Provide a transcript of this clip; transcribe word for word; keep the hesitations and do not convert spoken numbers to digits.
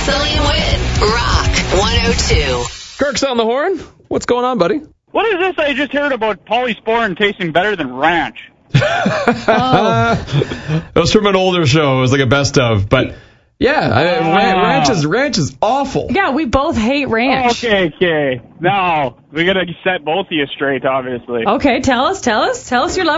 Sully and Wit, Rock one oh two. Kirk's on the horn. What's going on, buddy? What is this I just heard about polysporin tasting better than ranch? oh. It was from an older show. It was like a best of. But, yeah, I, oh. ranch, is, ranch is awful. Yeah, we both hate ranch. Okay, okay. Now, we got to set both of you straight, obviously. Okay, tell us, tell us. Tell us your love.